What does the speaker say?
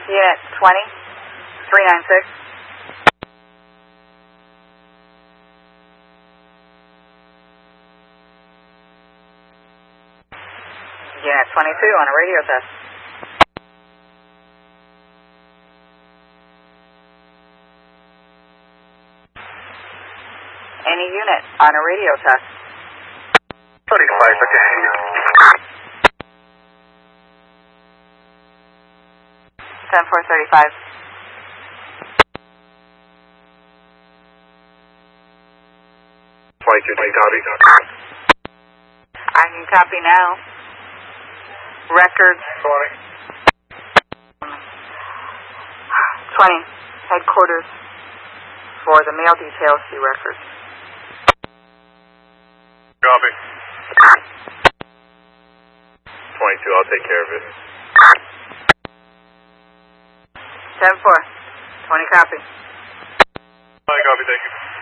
Unit 20, 396. Unit 22 on a radio test. Any unit on a radio test. 35, okay. 10435. Flight 2, copy. I can copy now. Records 20. 20. Headquarters for the mail detail, see records. Copy. 22, I'll take care of it. 10-4. 20 copy. 20 copy, thank you.